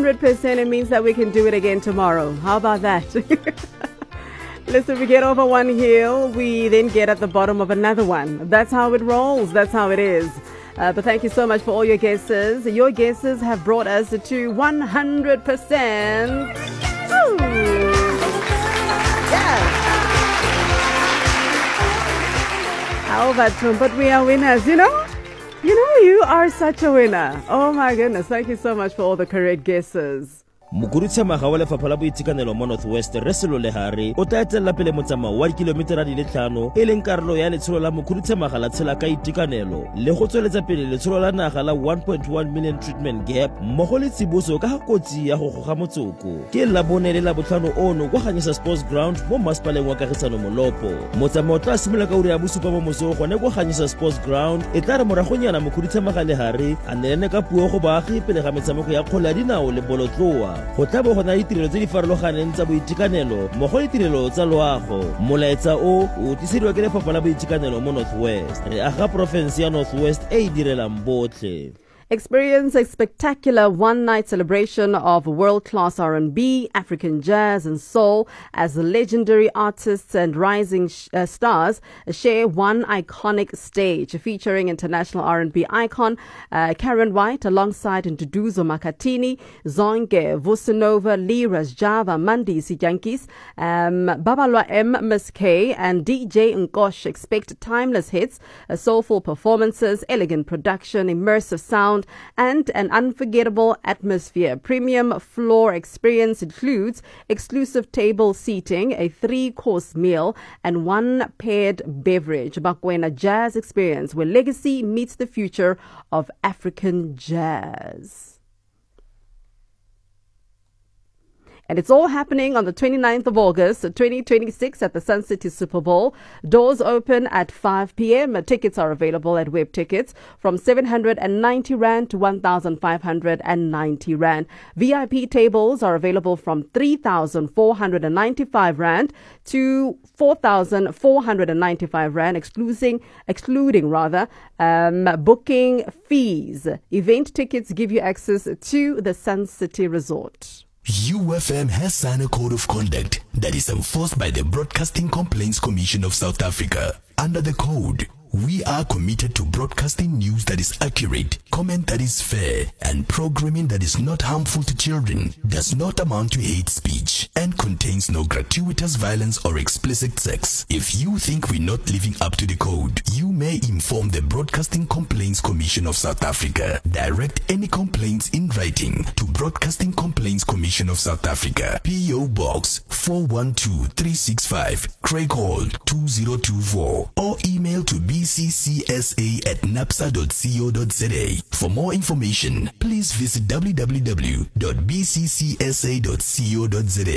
100%, it means that we can do it again tomorrow. How about that? Listen, we get over one hill, we then get at the bottom of another one. That's how it rolls. That's how it is. But thank you so much for all your guesses. Your guesses have brought us to 100%. Ooh. Yeah. How about you? But we are winners, you know? You are such a winner. Oh my goodness. Thank you so much for all the correct guesses. Mokurutsamaga wa lefapha la boitekanelo mo Northwest Reselo Lehare o tla etela pele motsamao wa kilometera di le 5 e leng karolo ya letsholo la mokurutsamaga la tshela ka itekanelo le go tsweletsa pele letsholo la naga la 1.1 million treatment gap mmogo le tsiboso ka kotsi ya go goga motsoko ke la bone le la botlhano ono kwa Ganyesa Sports Ground mo Masipaleng wa Kagisano Molopo motsamao tla simolola ka uri ya bosupa mo moso gone kwa Ganyesa Sports Ground e tla re moragonyana mokurutsamaga Lehare a nene ka puo go baagi pele ga metshameko ya kgwele ya dinao le bolotloa go tla bo gona ditirelo tse di farologaneng tsa boitekanelo mmogo le ditirelo tsa loago molaetsa o tlisediwa ke lefapha la boitekanelo mo Northwest re aga province ya Northwest e direlang botlhe. Experience a spectacular one-night celebration of world-class R&B, African jazz and soul as the legendary artists and rising stars share one iconic stage featuring international R&B icon Karen White alongside Nduduzo Makhathini, Zonke Vusinova, Lee Rajava, Mandi Sijankis, Babalwa M, Miss K and DJ Nkosh. Expect timeless hits, soulful performances, elegant production, immersive sound and an unforgettable atmosphere. Premium floor experience includes exclusive table seating, a 3-course meal, and 1 paired beverage. Bakwena Jazz Experience, where legacy meets the future of African jazz. And it's all happening on the 29th of August, 2026 at the Sun City Super Bowl. Doors open at 5 p.m. Tickets are available at Web Tickets from 790 Rand to 1,590 Rand. VIP tables are available from 3,495 Rand to 4,495 Rand, excluding booking fees. Event tickets give you access to the Sun City Resort. UFM has signed a code of conduct that is enforced by the Broadcasting Complaints Commission of South Africa. Under the code, we are committed to broadcasting news that is accurate, comment that is fair, and programming that is not harmful to children, does not amount to hate speech, and contains no gratuitous violence or explicit sex. If you think we're not living up to the code, you may inform the Broadcasting Complaints Commission of South Africa. Direct any complaints in writing to Broadcasting Complaints Commission of South Africa, P.O. Box 412365, Craig Hall 2024, or email to bccsa@napsa.co.za. For more information, please visit www.bccsa.co.za.